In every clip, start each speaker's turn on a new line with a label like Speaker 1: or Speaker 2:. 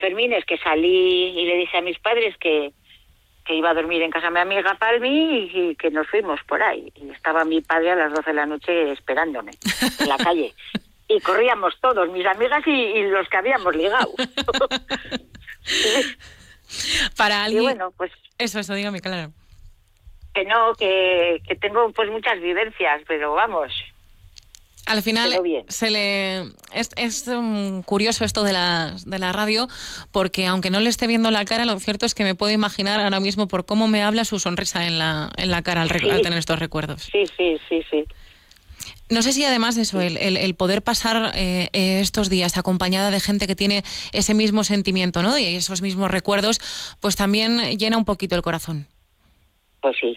Speaker 1: Fermín es que salí y le dije a mis padres que iba a dormir en casa de mi amiga Palmi y que nos fuimos por ahí. Y estaba mi padre a las 12 de la noche esperándome en la calle. Y corríamos todos, mis amigas y los que habíamos ligado.
Speaker 2: Para alguien...
Speaker 1: Y bueno, pues...
Speaker 2: Eso, dígame, claro.
Speaker 1: Que no, que tengo pues muchas vivencias, pero vamos...
Speaker 2: Al final es curioso esto de la radio, porque aunque no le esté viendo la cara, lo cierto es que me puedo imaginar ahora mismo por cómo me habla su sonrisa en la cara al tener estos recuerdos.
Speaker 1: Sí.
Speaker 2: No sé si además de eso, el poder pasar estos días acompañada de gente que tiene ese mismo sentimiento, ¿no? Y esos mismos recuerdos, pues también llena un poquito el corazón.
Speaker 1: Pues sí.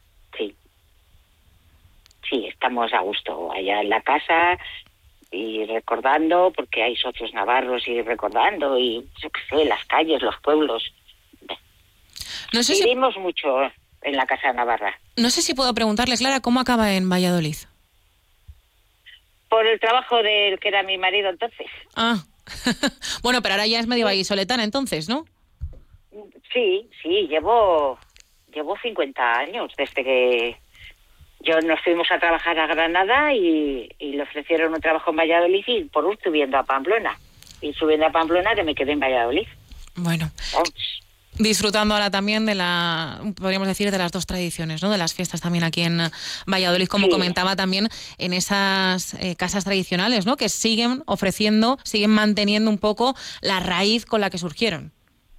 Speaker 1: Sí, estamos a gusto allá en la casa y recordando, porque hay socios navarros y recordando, y yo qué sé, las calles, los pueblos.
Speaker 2: No sé
Speaker 1: Vivimos mucho en la Casa Navarra.
Speaker 2: No sé si puedo preguntarle, Clara, ¿cómo acaba en Valladolid?
Speaker 1: Por el trabajo del que era mi marido entonces.
Speaker 2: Ah, bueno, pero ahora ya es medio vallisoletana entonces, ¿no?
Speaker 1: Sí, llevo 50 años desde que nos fuimos a trabajar a Granada y le ofrecieron un trabajo en Valladolid y por último subiendo a Pamplona. Y subiendo a Pamplona que me quedé en Valladolid.
Speaker 2: Bueno, disfrutando ahora también podríamos decir, de las dos tradiciones, ¿no? De las fiestas también aquí en Valladolid, como comentaba también, en esas casas tradicionales, ¿no? Que siguen ofreciendo, siguen manteniendo un poco la raíz con la que surgieron.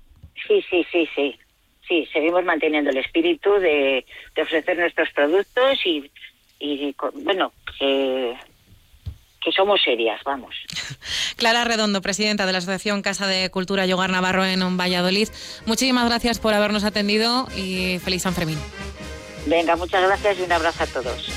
Speaker 1: Sí, seguimos manteniendo el espíritu de ofrecer nuestros productos y bueno, que somos serias, vamos.
Speaker 2: Clara Redondo, presidenta de la Asociación Casa de Cultura y Hogar Navarro en Valladolid, muchísimas gracias por habernos atendido y feliz San Fermín.
Speaker 1: Venga, muchas gracias y un abrazo a todos.